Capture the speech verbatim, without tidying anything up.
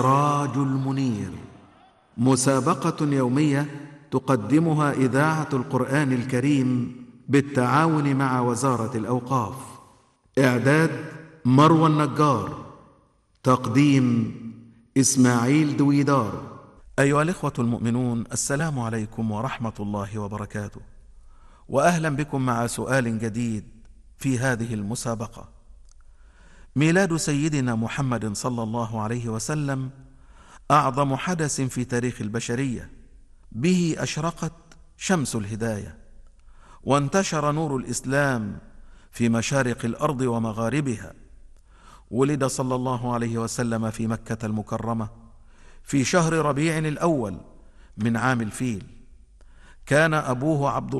السراج المنير، مسابقة يومية تقدمها إذاعة القرآن الكريم بالتعاون مع وزارة الأوقاف. إعداد مروى النجار، تقديم إسماعيل دويدار. أيها الإخوة المؤمنون، السلام عليكم ورحمة الله وبركاته، وأهلا بكم مع سؤال جديد في هذه المسابقة. ميلاد سيدنا محمد صلى الله عليه وسلم أعظم حدث في تاريخ البشرية، به أشرقت شمس الهداية وانتشر نور الإسلام في مشارق الأرض ومغاربها. ولد صلى الله عليه وسلم في مكة المكرمة في شهر ربيع الأول من عام الفيل. كان أبوه عبد